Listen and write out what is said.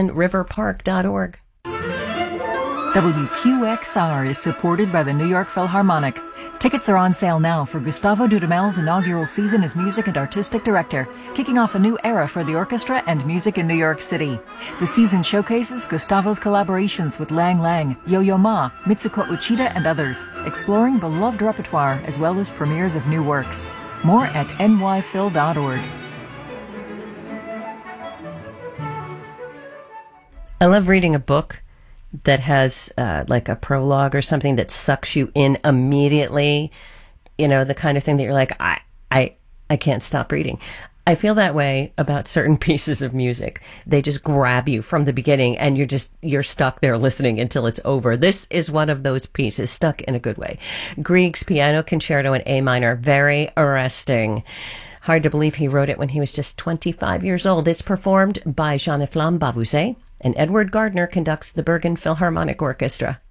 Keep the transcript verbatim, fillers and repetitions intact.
hudson river park dot org. W Q X R is supported by the New York Philharmonic. Tickets are on sale now for Gustavo Dudamel's inaugural season as music and artistic director, kicking off a new era for the orchestra and music in New York City. The season showcases Gustavo's collaborations with Lang Lang, Yo-Yo Ma, Mitsuko Uchida, and others, exploring beloved repertoire as well as premieres of new works. More at N Y phil dot org. I love reading a book that has uh, like a prologue or something that sucks you in immediately, you know, the kind of thing that you're like, I, I, I can't stop reading. I feel that way about certain pieces of music. They just grab you from the beginning and you're just, you're stuck there listening until it's over. This is one of those pieces, stuck in a good way. Grieg's Piano Concerto in A minor, very arresting. Hard to believe he wrote it when he was just twenty-five years old. It's performed by Jean-Efflam Bavouzet, and Edward Gardner conducts the Bergen Philharmonic Orchestra.